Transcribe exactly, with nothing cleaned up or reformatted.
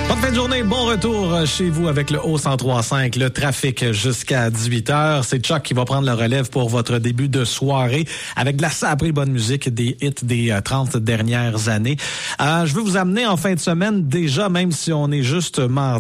Bonne fin de journée, bon retour chez vous avec le Haut cent trois cinq, le trafic jusqu'à dix-huit heures. C'est Chuck qui va prendre la relève pour votre début de soirée avec de la saprée bonne musique, des hits des trente dernières années. Euh, je veux vous amener en fin de semaine déjà, même si on est juste mardi.